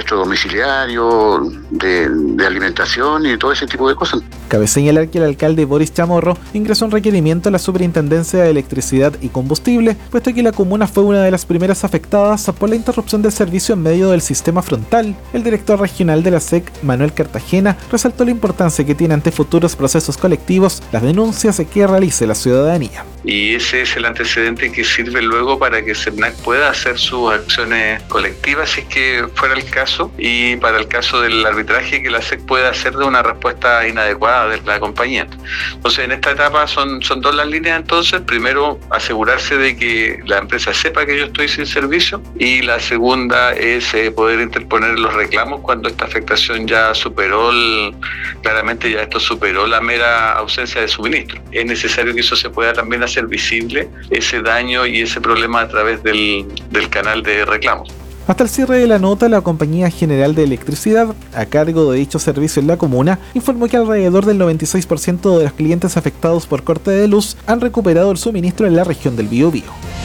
secuestro domiciliario, de alimentación y todo ese tipo de cosas. Cabe señalar que el alcalde Boris Chamorro ingresó un requerimiento a la Superintendencia de Electricidad y Combustible, puesto que la comuna fue una de las primeras afectadas por la interrupción del servicio en medio del sistema frontal. El director regional de la SEC, Manuel Cartagena, resaltó la importancia que tiene ante futuros procesos colectivos las denuncias que realice la ciudadanía. Y ese es el antecedente que sirve luego para que CERNAC pueda hacer sus acciones colectivas, si es que fuera el caso, y para el caso del arbitraje que la SEC pueda hacer de una respuesta inadecuada de la compañía. Entonces, en esta etapa son dos las líneas. Entonces, primero, asegurarse de que la empresa sepa que yo estoy sin servicio, y la segunda es poder interponer los reclamos cuando esta afectación ya superó, claramente ya esto superó la mera ausencia de suministro. Es necesario que eso se pueda también hacer visible, ese daño y ese problema a través del canal de reclamos. Hasta el cierre de la nota, la Compañía General de Electricidad, a cargo de dicho servicio en la comuna, informó que alrededor del 96% de los clientes afectados por corte de luz han recuperado el suministro en la región del Biobío.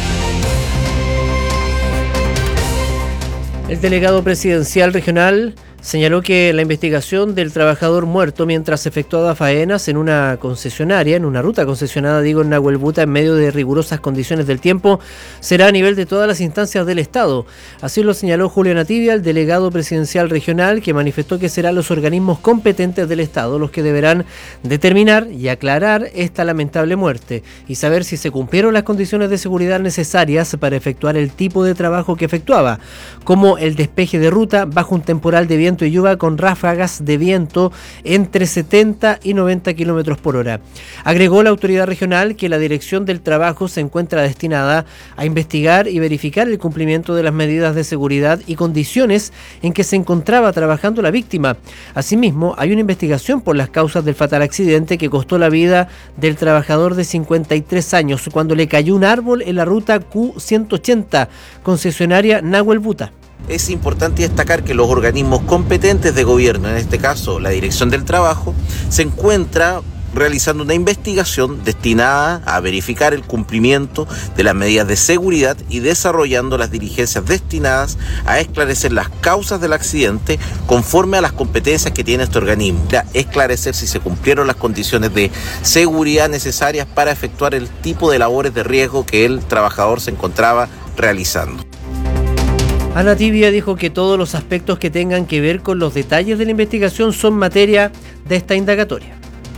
El delegado presidencial regional señaló que la investigación del trabajador muerto mientras efectuaba faenas en una concesionaria, en una ruta concesionada, en Nahuelbuta, en medio de rigurosas condiciones del tiempo, será a nivel de todas las instancias del Estado. Así lo señaló Julio Nativia, el delegado presidencial regional, que manifestó que serán los organismos competentes del Estado los que deberán determinar y aclarar esta lamentable muerte y saber si se cumplieron las condiciones de seguridad necesarias para efectuar el tipo de trabajo que efectuaba, como el despeje de ruta bajo un temporal de viento y lluvia con ráfagas de viento entre 70 y 90 kilómetros por hora. Agregó la autoridad regional que la dirección del trabajo se encuentra destinada a investigar y verificar el cumplimiento de las medidas de seguridad y condiciones en que se encontraba trabajando la víctima. Asimismo, hay una investigación por las causas del fatal accidente que costó la vida del trabajador de 53 años cuando le cayó un árbol en la ruta Q180, concesionaria Nahuelbuta. Es importante destacar que los organismos competentes de gobierno, en este caso la Dirección del Trabajo, se encuentra realizando una investigación destinada a verificar el cumplimiento de las medidas de seguridad y desarrollando las diligencias destinadas a esclarecer las causas del accidente conforme a las competencias que tiene este organismo. Esclarecer si se cumplieron las condiciones de seguridad necesarias para efectuar el tipo de labores de riesgo que el trabajador se encontraba realizando. Ana Tibia dijo que todos los aspectos que tengan que ver con los detalles de la investigación son materia de esta indagatoria.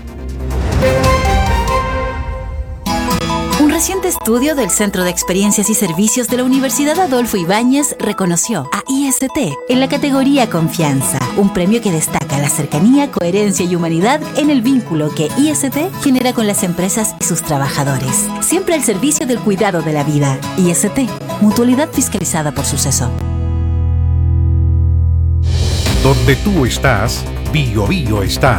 Un reciente estudio del Centro de Experiencias y Servicios de la Universidad Adolfo Ibáñez reconoció a IST en la categoría Confianza, un premio que destaca la cercanía, coherencia y humanidad en el vínculo que IST genera con las empresas y sus trabajadores. Siempre al servicio del cuidado de la vida. IST, mutualidad fiscalizada por Suceso. Donde tú estás, Biobío está.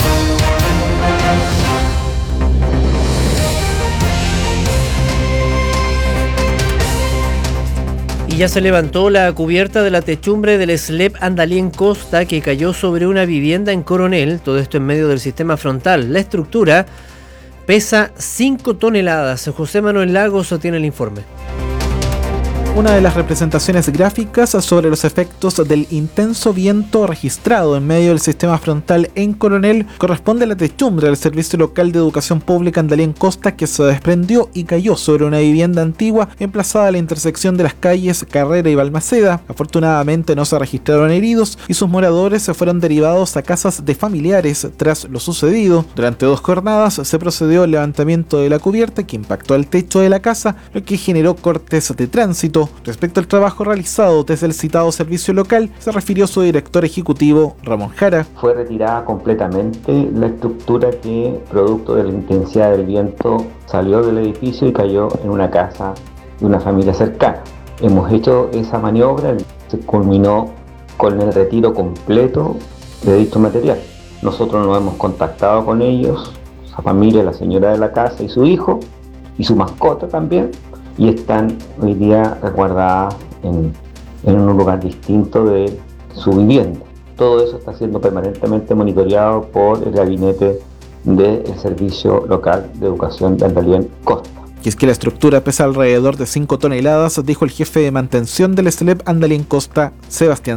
Y ya se levantó la cubierta de la techumbre del SLEP Andalien Costa que cayó sobre una vivienda en Coronel, todo esto en medio del sistema frontal. La estructura pesa 5 toneladas. José Manuel Lagos tiene el informe. Una de las representaciones gráficas sobre los efectos del intenso viento registrado en medio del sistema frontal en Coronel corresponde a la techumbre del Servicio Local de Educación Pública Andalien Costa, que se desprendió y cayó sobre una vivienda antigua emplazada a la intersección de las calles Carrera y Balmaceda. Afortunadamente no se registraron heridos y sus moradores se fueron derivados a casas de familiares tras lo sucedido. Durante 2 jornadas se procedió al levantamiento de la cubierta que impactó al techo de la casa, lo que generó cortes de tránsito. Respecto al trabajo realizado desde el citado servicio local, se refirió su director ejecutivo, Ramón Jara. Fue retirada completamente la estructura que, producto de la intensidad del viento, salió del edificio y cayó en una casa de una familia cercana. Hemos hecho esa maniobra, se culminó con el retiro completo de dicho material. Nosotros nos hemos contactado con ellos, esa familia, la señora de la casa y su hijo, y su mascota también, y están hoy día resguardadas en un lugar distinto de su vivienda. Todo eso está siendo permanentemente monitoreado por el gabinete del Servicio Local de Educación de Andalien Costa. Y es que la estructura pesa alrededor de 5 toneladas, dijo el jefe de mantención del SLEP Andalien Costa, Sebastián